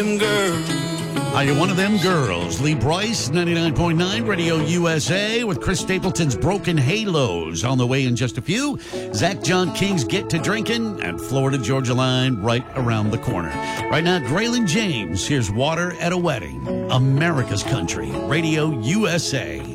Are you one of them girls? Lee Bryce, 99.9 Radio USA with Chris Stapleton's Broken Halos on the way in just a few. Zach John King's Get to Drinking and Florida Georgia Line right around the corner. Right now, Graylin James. Here's Water at a Wedding. America's Country, Radio USA.